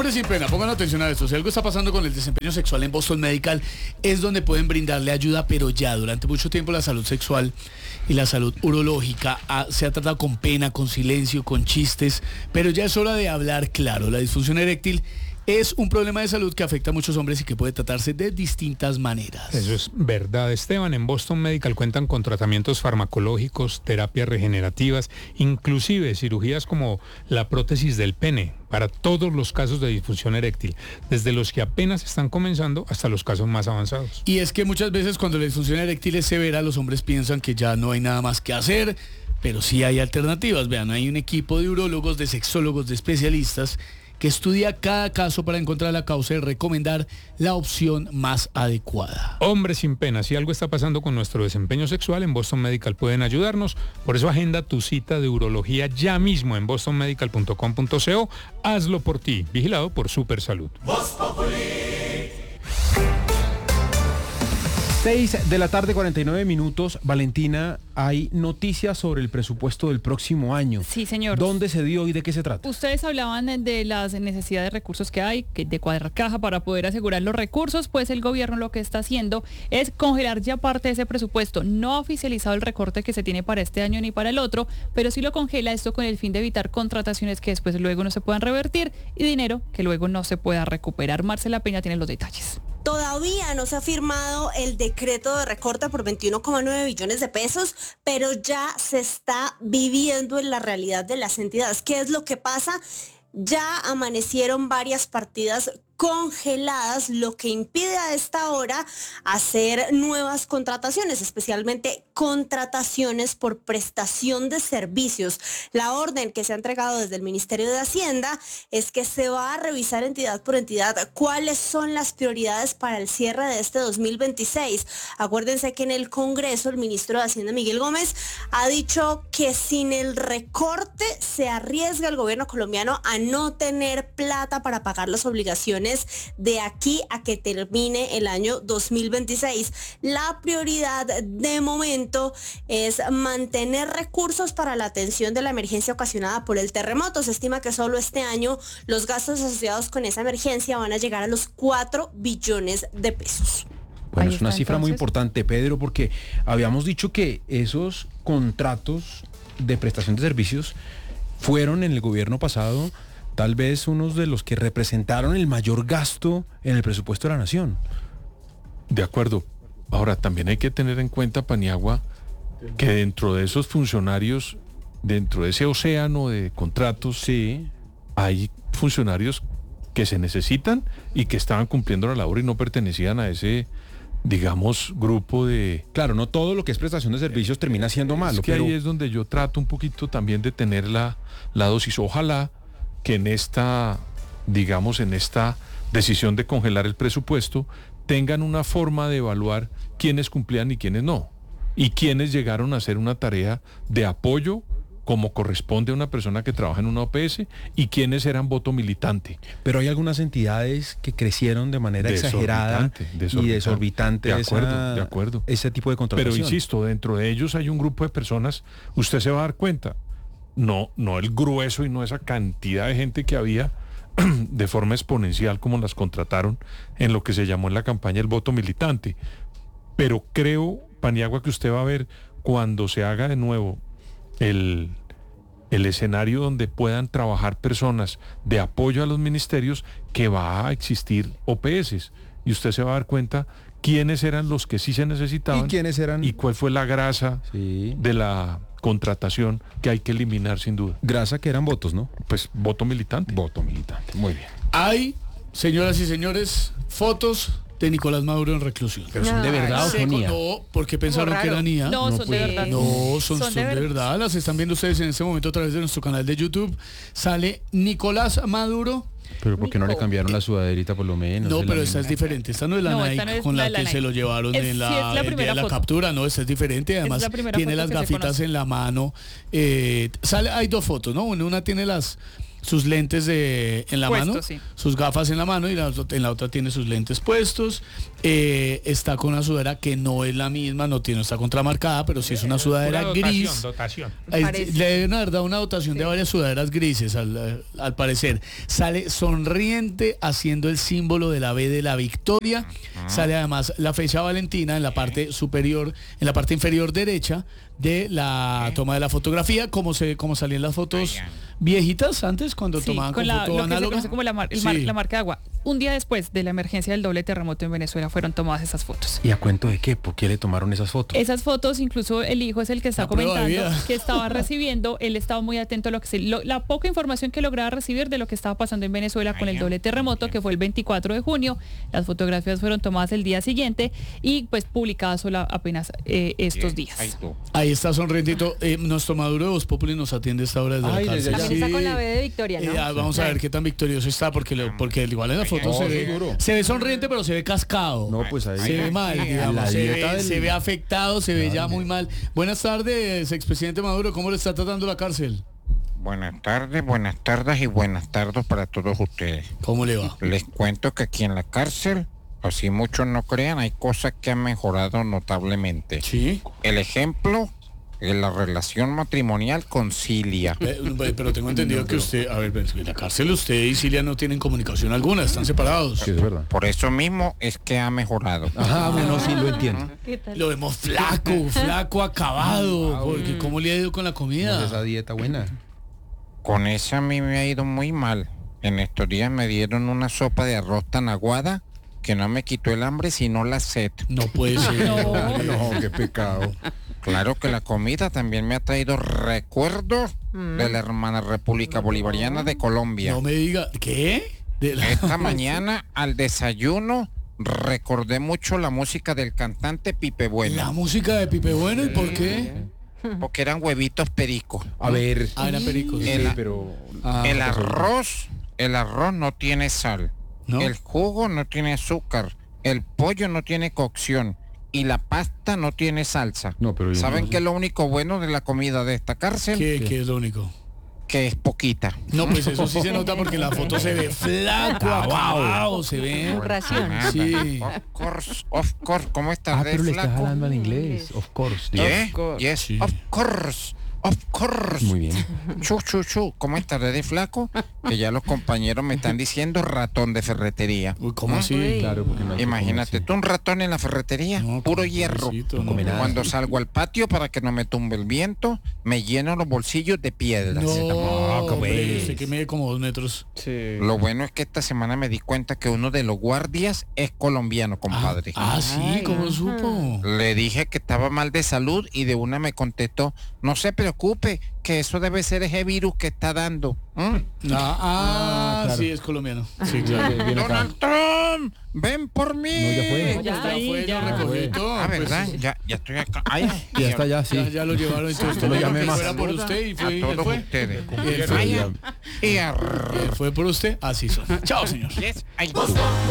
Hombre sin pena, pongan atención a esto. Si algo está pasando con el desempeño sexual en Boston Medical, es donde pueden brindarle ayuda, pero ya. Durante mucho tiempo la salud sexual y la salud urológica se ha tratado con pena, con silencio, con chistes, pero ya es hora de hablar claro. La disfunción eréctil es un problema de salud que afecta a muchos hombres y que puede tratarse de distintas maneras. Eso es verdad, Esteban. En Boston Medical cuentan con tratamientos farmacológicos, terapias regenerativas, inclusive cirugías como la prótesis del pene, para todos los casos de disfunción eréctil, desde los que apenas están comenzando hasta los casos más avanzados. Y es que muchas veces cuando la disfunción eréctil es severa, los hombres piensan que ya no hay nada más que hacer, pero sí hay alternativas. Vean, hay un equipo de urólogos, de sexólogos, de especialistas que estudia cada caso para encontrar la causa y recomendar la opción más adecuada. Hombre sin pena, si algo está pasando con nuestro desempeño sexual, en Boston Medical pueden ayudarnos. Por eso agenda tu cita de urología ya mismo en bostonmedical.com.co. Hazlo por ti, vigilado por Supersalud. 6:49 p.m. Valentina, hay noticias sobre el presupuesto del próximo año. Sí, señor. ¿Dónde se dio y de qué se trata? Ustedes hablaban de las necesidades de recursos que hay, de cuadrar caja para poder asegurar los recursos, pues el gobierno lo que está haciendo es congelar ya parte de ese presupuesto. No ha oficializado el recorte que se tiene para este año ni para el otro, pero sí lo congela, esto con el fin de evitar contrataciones que después luego no se puedan revertir y dinero que luego no se pueda recuperar. Marcela Peña tiene los detalles. Todavía no se ha firmado el decreto de recorte por 21,9 billones de pesos, pero ya se está viviendo en la realidad de las entidades. ¿Qué es lo que pasa? Ya amanecieron varias partidas congeladas, lo que impide a esta hora hacer nuevas contrataciones, especialmente contrataciones por prestación de servicios. La orden que se ha entregado desde el Ministerio de Hacienda es que se va a revisar entidad por entidad cuáles son las prioridades para el cierre de este 2026. Acuérdense que en el Congreso el ministro de Hacienda, Miguel Gómez, ha dicho que sin el recorte se arriesga el gobierno colombiano a no tener plata para pagar las obligaciones de aquí a que termine el año 2026. La prioridad de momento es mantener recursos para la atención de la emergencia ocasionada por el terremoto. Se estima que solo este año los gastos asociados con esa emergencia van a llegar a los 4 billones de pesos. Bueno, es una cifra muy importante, Pedro, porque habíamos dicho que esos contratos de prestación de servicios fueron en el gobierno pasado tal vez unos de los que representaron el mayor gasto en el presupuesto de la nación. De acuerdo. Ahora, también hay que tener en cuenta, Paniagua, que dentro de esos funcionarios, dentro de ese océano de contratos, sí, hay funcionarios que se necesitan y que estaban cumpliendo la labor y no pertenecían a ese, digamos, grupo de... Claro, no todo lo que es prestación de servicios termina siendo malo. Es que ahí es donde yo trato un poquito también de tener la dosis. Ojalá que en esta, digamos, en esta decisión de congelar el presupuesto, tengan una forma de evaluar quiénes cumplían y quiénes no, y quiénes llegaron a hacer una tarea de apoyo como corresponde a una persona que trabaja en una OPS y quiénes eran voto militante. Pero hay algunas entidades que crecieron de manera exagerada y desorbitante. De acuerdo. Ese tipo de contratación. Pero insisto, dentro de ellos hay un grupo de personas, usted se va a dar cuenta, no el grueso y no esa cantidad de gente que había de forma exponencial como las contrataron en lo que se llamó en la campaña el voto militante. Pero creo, Paniagua, que usted va a ver cuando se haga de nuevo el escenario donde puedan trabajar personas de apoyo a los ministerios, que va a existir OPS. Y usted se va a dar cuenta quiénes eran los que sí se necesitaban y quiénes eran, y cuál fue la grasa de la contratación que hay que eliminar sin duda. Grasa que eran votos, ¿no? Pues voto militante. Voto militante, muy bien. Hay, señoras y señores, fotos de Nicolás Maduro en reclusión. ¿Pero son de verdad o son IA? No, porque pensaron que eran IA. No, son de verdad. No, son de verdad. Las están viendo ustedes en este momento a través de nuestro canal de YouTube. Sale Nicolás Maduro. Pero ¿por qué no le cambiaron la sudaderita por lo menos? No, pero esta es diferente. Esta no es la Nike con la que se lo llevaron en la captura. No, esta es diferente. Además, tiene las gafitas en la mano. Hay dos fotos, ¿no? Una tiene sus lentes en la Puestos, mano, sí. sus gafas en la mano y en la otra tiene sus lentes puestos. Está con una sudadera que no es la misma, no está contramarcada, pero sí es una sudadera gris. Dotación. Parece. Le deben haber dado una dotación de varias sudaderas grises al parecer. Sale sonriente haciendo el símbolo de la B de la victoria. Sale además la fecha Valentina en la parte superior, en la parte inferior derecha de la toma de la fotografía, como salían las fotos viejitas antes cuando Sí, tomaban con lo foto que se análoga. conoce como la marca de agua. Un día después de la emergencia del doble terremoto en Venezuela fueron tomadas esas fotos. ¿Y a cuento de qué? ¿Por qué le tomaron esas fotos? Esas fotos, incluso el hijo es el que está La prueba de comentando vida. que estaba recibiendo, él estaba muy atento a la poca información que lograba recibir de lo que estaba pasando en Venezuela con el doble terremoto, que fue el 24 de junio. Las fotografías fueron tomadas el día siguiente y pues publicadas solo apenas estos días. Ahí está sonrientito. Nuestro Maduro de Voz Populi nos atiende a esta hora desde Ay, la desde cárcel. allá. También está con la B de Victoria, ¿no? Vamos a ver qué tan victorioso está, porque igual en la foto No, se ve sonriente, pero se ve cascado. No, pues ahí. Se ve mal, digamos, la dieta del- se ve afectado, se ve ya muy mal. Buenas tardes, expresidente Maduro, ¿cómo le está tratando la cárcel? Buenas tardes y buenas tardes para todos ustedes. ¿Cómo le va? Les cuento que aquí en la cárcel, así muchos no crean, hay cosas que han mejorado notablemente. Sí. El ejemplo, la relación matrimonial con Cilia. Pero tengo entendido que usted, a ver, en la cárcel usted y Cilia no tienen comunicación alguna, están separados. Sí, es verdad. Por eso mismo es que ha mejorado. Ajá, bueno, sí, lo entiendo. Lo vemos flaco, acabado, porque ¿cómo le ha ido con la comida? Esa dieta buena. Con esa a mí me ha ido muy mal. En estos días me dieron una sopa de arroz tan aguada que no me quitó el hambre sino la sed. No puede ser. No, qué pecado. Claro que la comida también me ha traído recuerdos de la hermana República Bolivariana de Colombia. No me diga, ¿qué? Esta mañana al desayuno recordé mucho la música del cantante Pipe La Bueno, música de Pipe Bueno, ¿y por qué? porque eran huevitos pericos. A ver. Ah, era perico. Sí, El- pero. El arroz no tiene sal, ¿No? el jugo no tiene azúcar, el pollo no tiene cocción y la pasta no tiene salsa. No, pero yo ¿Saben no- qué es lo único bueno de la comida de esta cárcel? ¿Qué es lo único? Que es poquita. No, pues eso sí se nota porque en la foto se ve flaco, acabado, se ve. Ración. Sí. Of course, ¿cómo estás de pero le estás flaco? hablando en inglés. Of course. digo. Yes, Sí. of course. Muy bien. Chu, ¿cómo estás de flaco? Que ya los compañeros me están diciendo ratón de ferretería. Uy, ¿cómo así? Claro, porque no hay que Imagínate comer, tú un ratón en la ferretería, No, puro como hierro. pobrecito, come nada. Cuando salgo al patio para que no me tumbe el viento, me lleno los bolsillos de piedras. No, ¿cómo hombre, es? usted que mide como 2 metros. Lo bueno es que esta semana me di cuenta que uno de los guardias es colombiano, compadre. Sí, ¿cómo supo? Le dije que estaba mal de salud y de una me contestó, no se preocupe, que eso debe ser ese virus que está dando. claro. Sí, es colombiano. Sí, claro. Viene acá. Donald Trump, ven por mí. No, ya fue. Ya está ahí, ya lo recogió y todo. Ah, pues, ¿verdad? sí. Ya estoy acá. Ay, Ya está, ya, sí. Ya lo llevaron, entonces Lo usted llamé que más. fuera por usted y a fue, y él todos fue. ustedes. Y él fue. Vaya. Y Él fue por usted, así son. Chao, señor. Yes, ay.